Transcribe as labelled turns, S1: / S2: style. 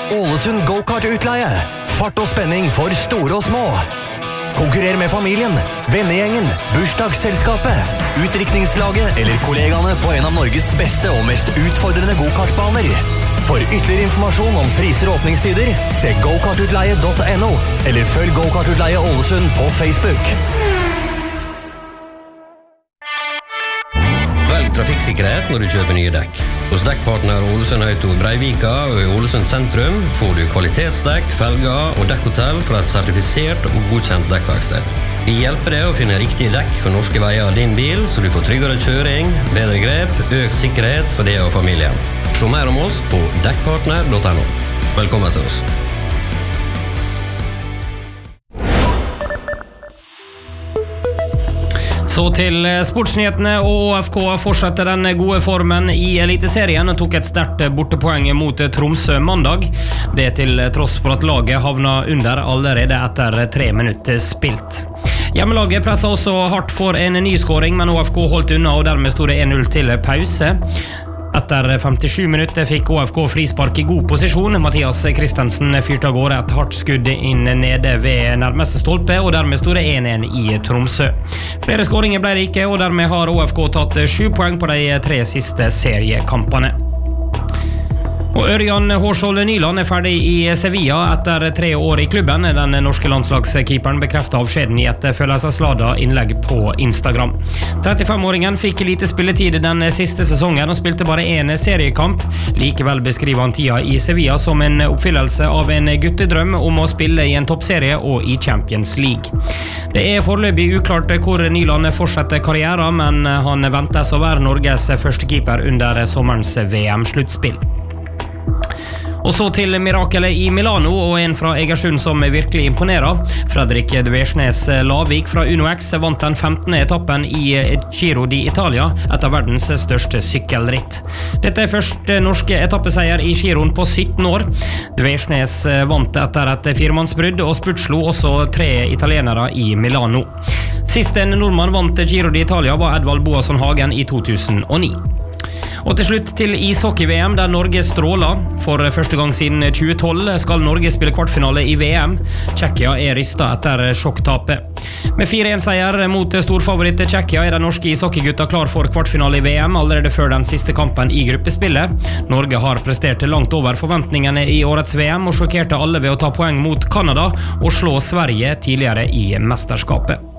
S1: Ålesund Go-Kart-utleie. Fart og spenning for store og små. Konkurrer med familien, vennegjengen, bursdagsselskapet, utdrikningslaget eller kollegaene på en av Norges beste og mest utfordrende go-kartbaner. For ytterligere informasjon om priser og åpningstider, se gokartutleie.no eller følg Go-Kart-utleie Ålesund på Facebook.
S2: Velg trafikksikkerhet når du kjøper nye dekk. Hos dekkpartner Ålesund Auto i Breivika og i Ålesund sentrum får du kvalitetsdekk, felger og dekkhotell fra et sertifisert og godkjent dekkverksted. Vi hjelper deg å finne riktige dekk for norske veier av din bil, så du får tryggere kjøring, bedre grep, økt sikkerhet for deg og familien. Se mer om oss på dekkpartner.no. Velkommen til oss.
S3: Så til sportsnyhetene, og ÅFK fortsetter den gode formen i Eliteserien og tok et sterkt bortepoeng mot Tromsø mandag. Det til tross for at laget havna under allerede etter 3 minutter spilt. Hjemmelaget presset også hardt for en ny skåring, men ÅFK holdt unna, og dermed stod det 1-0 til pause. Etter 57 minutter fikk ÅFK frispark i god posisjon. Mathias Christensen fyrte av gårde et hardt skudd inn nede ved nærmeste stolpe, og dermed stod det 1-1 i Tromsø. Flere skåringer ble det ikke, og dermed har ÅFK tatt 7 poeng på de 3 siste seriekampene. Og Ørjan Hårskjold Nyland ferdig i Sevilla etter 3 år i klubben. Den norske landslagskeeperen bekreftet avskjeden i et følelsesladet innlegg på Instagram. 35-åringen fikk lite spilletid den siste sesongen og spilte bare 1 seriekamp. Likevel beskriver han tida i Sevilla som en oppfyllelse av en guttedrøm om å spille i en toppserie og i Champions League. Det foreløpig uklart hvor Nyland fortsetter karrieren, men han ventes å være Norges første keeper under sommerens VM-sluttspill. Og så til mirakelet i Milano, og en fra Egersund som virkelig imponerer. Fredrik Dversnes Lavik fra Uno X vant den 15. etappen i Giro d'Italia, et av verdens største sykkelritt. Dette første norske etappeseier i Giroen på 17 år. Dversnes vant etter et 4-mannsbrudd og spurtslo også 3 italienere i Milano. Sist en nordmann vant Giro d'Italia var Edvald Boasson Hagen i 2009. Og til slutt til ishockey-VM, der Norge stråler. For første gang siden 2012 skal Norge spille kvartfinale i VM. Tsjekkia rystet etter sjokktapet. Med 4-1-seier mot storfavoritt Tsjekkia den norske ishockeygutta klar for kvartfinale i VM allerede før den siste kampen i gruppespillet. Norge har prestert langt over forventningene i årets VM og sjokkerte alle ved å ta poeng mot Kanada og slå Sverige tidligere i mesterskapet.